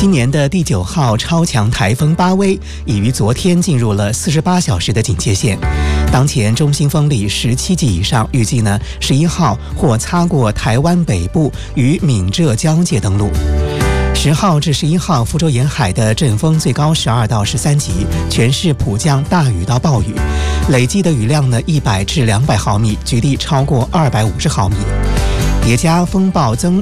今年的第9号超强台风巴威已于昨天进入了48小时的警戒线。当前中心风力17级以上，预计呢11号或擦过台湾北部与闽浙交界登陆。10号至11号，福州沿海的阵风最高12到13级，全市普降大雨到暴雨，累计的雨量呢100至200毫米，局地超过250毫米。叠加风暴增